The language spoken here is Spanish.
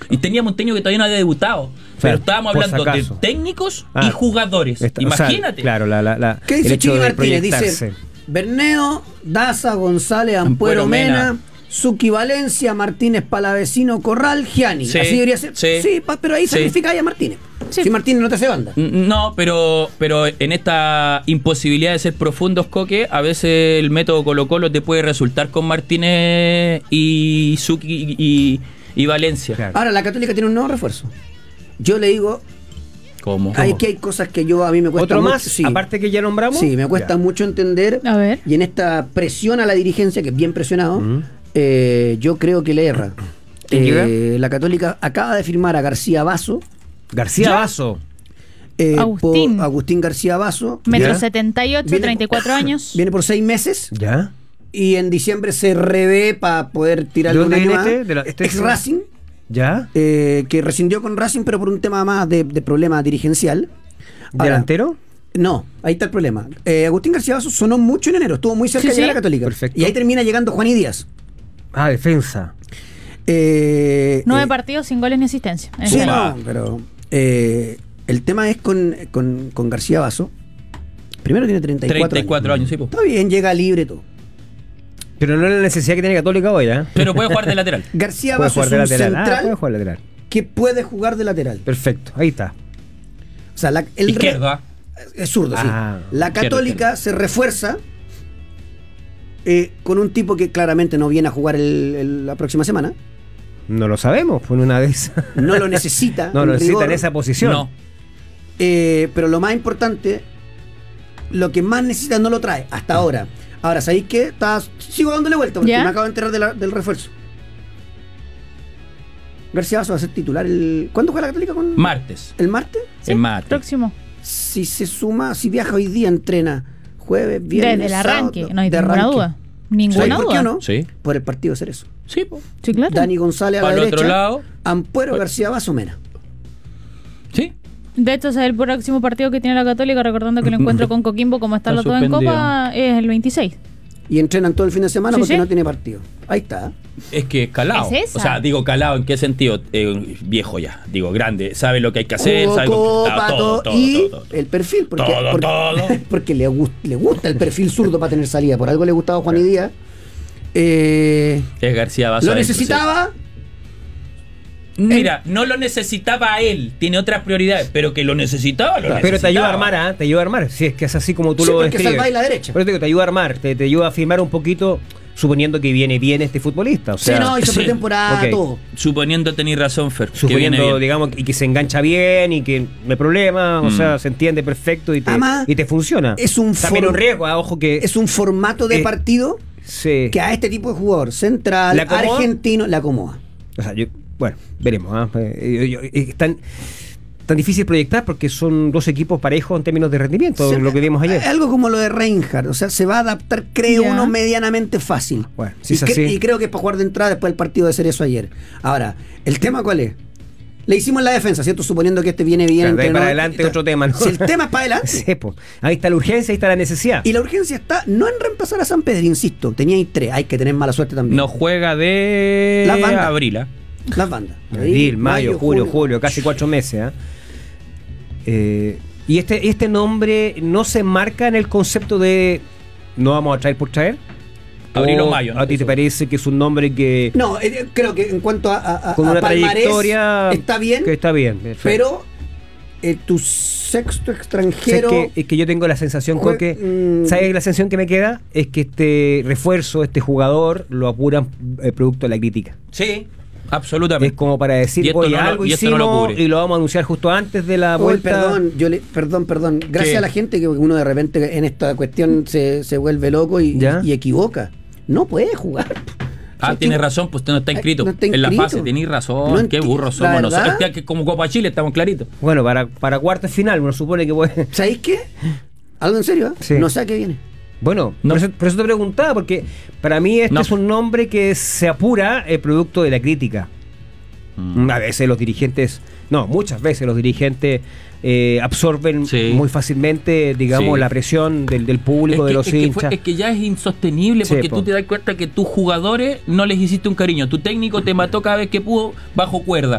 Y teníamos un técnico que todavía no había debutado. Pero estábamos hablando de técnicos y jugadores. Imagínate. O sea, claro, ¿qué dice Chiqui Martínez? Dice proyectarse. Berneo, Daza, González, Ampuero, Mena, Suki Valencia, Martínez, Palavecino, Corral, Gianni. Sí, así debería ser. sí. Sí, pero ahí sacrifica a Martínez. Sí. Si Martínez no te hace banda. No, pero en esta imposibilidad de ser profundos, Coque, a veces el método Colo-Colo te puede resultar con Martínez y Suki y Valencia. Claro. Ahora, la Católica tiene un nuevo refuerzo. Yo le digo, ¿Cómo? hay cosas que a mí me cuesta ¿Otro mucho. más? Sí. Aparte que ya nombramos. Sí, me cuesta mucho entender. A ver. Y en esta presión a la dirigencia, que es bien presionado, yo creo que le erra. ¿Quién llega? La Católica acaba de firmar a García Basso. García Basso. Agustín. Agustín García Basso. Metro ¿Ya? 78, Viene- 34 años. Viene por 6 meses. ¿Ya? Y en diciembre se revé para poder tirar ¿De un dónde año viene más. este? Ex Racing. ¿Ya? Que rescindió con Racing, pero por un tema más de problema dirigencial. Ahora, ¿Delantero? no, ahí está el problema. Agustín García Basso sonó mucho en enero, estuvo muy cerca Sí, de llegar sí. a la Católica. Perfecto. Y ahí termina llegando Juan y Díaz. Defensa. 9 partidos sin goles ni asistencia. Sí, Ese año. no, pero el tema es con García Basso. Primero tiene 34 años, sí, po. Está bien, llega libre todo. Pero no es la necesidad que tiene Católica hoy, ¿eh? Pero puede jugar de lateral. García Puede Basso jugar es de un lateral. central Puede jugar lateral. que puede jugar de lateral. Perfecto, ahí está. O sea, el Izquierda. es zurdo, sí. Ah, La izquierda, Católica izquierda. se refuerza con un tipo que claramente no viene a jugar la próxima semana. No lo sabemos, fue una de esas. No lo necesita. No lo en necesita rigor. en esa posición. No. Pero lo más importante, lo que más necesita no lo trae hasta ahora. Ahora, ¿sabéis qué? Sigo dándole vuelta porque ¿Ya? me acabo de enterar del refuerzo. García Basso va a ser titular ¿Cuándo juega la Católica con? Martes. ¿El martes? Sí, En martes. próximo. Si se suma, si viaja hoy día, entrena jueves, viernes, Desde el arranque, sábado, no hay de ninguna arranque. duda. Ninguna ¿Sabéis por qué duda. o no? Sí. Por el partido de Cerezo. Sí, po. Sí, claro. Dani González a la Para el derecha. otro lado. Ampuero, García Basso, Mena. Sí. De hecho, es el próximo partido que tiene la Católica, recordando que el encuentro con Coquimbo, como están los Está dos en suspendido. Copa, es el 26. Y entrenan todo el fin de semana Sí, porque sí. no tiene partido. Ahí está. Es que calado. Es esa. O sea, digo calado, ¿en qué sentido? Viejo ya, digo grande, sabe lo que hay que hacer, Jugó sabe Copa, todo, y todo. el perfil. Porque, Todo. porque le gusta el perfil zurdo para tener salida. Por algo le gustaba a Juan y Díaz. Es García Basso. Lo adentro, necesitaba. sí. Mira, no lo necesitaba a él, tiene otras prioridades, pero que lo necesitaba, lo necesitaba. Pero te ayuda a armar, ¿ah? Te ayuda a armar. Si es que es así como tú Sí, lo porque describes. salváis la derecha. Pero te digo, te ayuda a armar, te ayuda a firmar un poquito, suponiendo que viene bien este futbolista. O sea, Sí, no, hizo sí. pretemporada, Ok. todo. Suponiendo tenéis razón, Fer, que viene suponiendo, bien. digamos, y que se engancha bien y que no hay problema, o sea, se entiende perfecto y Además, te funciona. es un También un riesgo, ojo que Es un formato de partido sí. que a este tipo de jugador central, ¿Le acomoda? argentino, le acomoda. O sea, bueno, veremos. ¿Ah? Es tan difícil proyectar porque son dos equipos parejos en términos de rendimiento, lo que vimos ayer. Algo como lo de Reinhardt, o sea, se va a adaptar, creo Ya. uno, medianamente fácil. Bueno, si es así. Y creo que es para jugar de entrada después del partido de Cerezo ayer. Ahora, ¿el tema cuál es? Le hicimos en la defensa, ¿cierto? Suponiendo que este viene bien. Claro, de ahí entrenado. para adelante otro tema, ¿no? Si el tema es para adelante. Sí, pues, ahí está la urgencia, ahí está la necesidad. Y la urgencia está no en reemplazar a San Pedro, insisto, tenía ahí 3, hay que tener mala suerte también. No juega de Las bandas. abril, ¿ah? Las bandas. Abril, mayo, julio, casi 4 meses. ¿Ah? Y este nombre no se enmarca en el concepto de no vamos a traer por traer. Abril o ¿O mayo, ¿no? ¿A ti te parece que es un nombre que No, creo que en cuanto a con una palmarés, trayectoria está bien, que está bien, perfecto. pero tu sexto ¿Sabes extranjero qué? Es que yo tengo la sensación, Coque, ¿sabes la sensación que me queda? Es que este refuerzo, este jugador, lo apuran producto de la crítica. Sí, absolutamente. Es como para Y decir, esto oye, no lo- algo y esto no hicimos lo cubre. y lo vamos a anunciar justo antes de la Oye, vuelta. perdón. Gracias ¿Qué? a la gente que uno de repente en esta cuestión se vuelve loco y equivoca. No puede jugar. O sea, Tiene razón, pues usted no está inscrito. no está En la inscrito. fase, tenéis razón. No Qué burros la somos verdad. nosotros. Es que como Copa Chile estamos claritos. Bueno, para cuartos final, uno supone que puede. ¿Sabéis qué? Algo en serio, ¿eh? Sí. No sé a qué viene. Bueno, No. por eso te preguntaba, porque para mí este No. es un nombre que se apura producto de la crítica. A veces los dirigentes, no, muchas veces los dirigentes absorben Sí. muy fácilmente, digamos, Sí. la presión del público, de los hinchas. Es que ya es insostenible Sí, porque po. tú te das cuenta que tus jugadores no les hiciste un cariño. Tu técnico te mató cada vez que pudo bajo cuerda.